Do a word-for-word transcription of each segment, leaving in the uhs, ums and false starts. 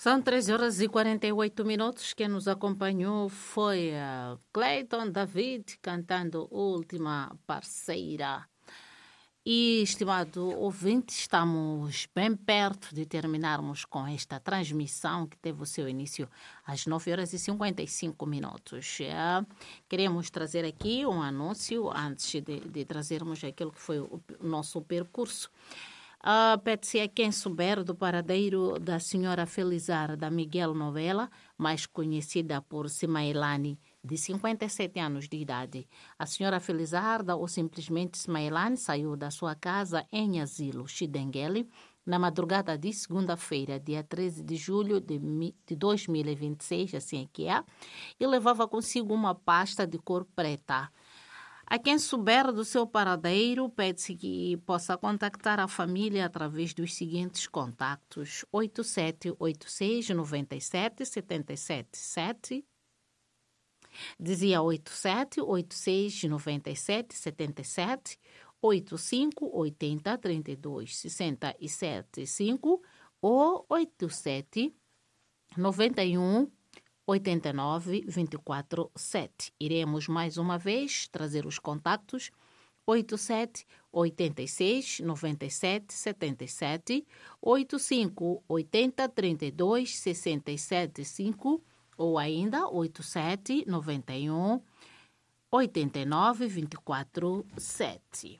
São três horas e quarenta e oito minutos. Quem nos acompanhou foi uh, Clayton David cantando Última Parceira. E, estimado ouvinte, estamos bem perto de terminarmos com esta transmissão que teve o seu início às nove horas e cinquenta e cinco minutos. É, queremos trazer aqui um anúncio antes de, de trazermos aquilo que foi o nosso percurso. Uh, Pede-se a quem souber do paradeiro da senhora Felizarda Miguel Novela, mais conhecida por Simailani, de cinquenta e sete anos de idade. A senhora Felizarda, ou simplesmente Simailani, saiu da sua casa em Asilo, Xidenguele, na madrugada de segunda-feira, dia treze de julho de, de dois mil e vinte e seis, assim é que é, e levava consigo uma pasta de cor preta. A quem souber do seu paradeiro, pede-se que possa contactar a família através dos seguintes contactos: oito sete oito seis nove sete sete sete sete. Dizia oito sete oito seis nove sete sete sete, oito cinco oito zero três dois seis sete cinco ou oito sete nove um oito nove dois quatro sete. Iremos mais uma vez trazer os contactos: oito sete oito seis nove sete sete sete, oito cinco oito zero três dois seis sete cinco ou ainda oito sete nove um oito nove dois quatro sete.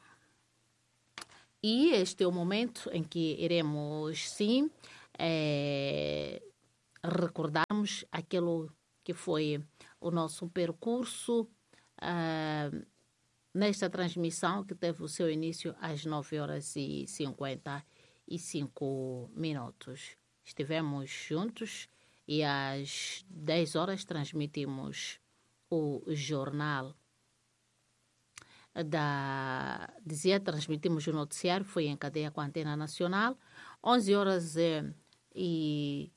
E este é o momento em que iremos, sim, é, recordarmos aquilo que foi o nosso percurso uh, nesta transmissão que teve o seu início às nove horas e cinquenta e cinco minutos. Estivemos juntos e às dez horas transmitimos o jornal da... Dizia, transmitimos o noticiário, foi em cadeia com a Antena Nacional. onze horas eh, e...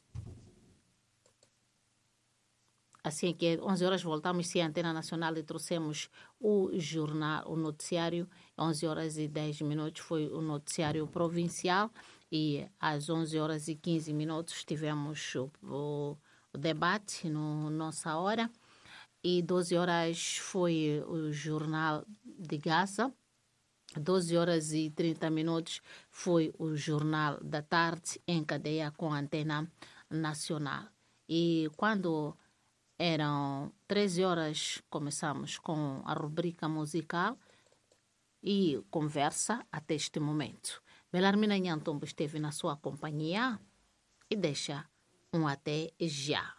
Assim que onze horas voltamos sim à Antena Nacional e trouxemos o jornal, o noticiário. onze horas e dez minutos foi o noticiário provincial e às onze horas e quinze minutos tivemos o, o, o debate no Nossa Hora e doze horas foi o jornal de Gaza. doze horas e trinta minutos foi o jornal da tarde em cadeia com a Antena Nacional. E quando eram treze horas, começamos com a rubrica musical e conversa até este momento. Belarmina Nhantombo esteve na sua companhia e deixa um até já.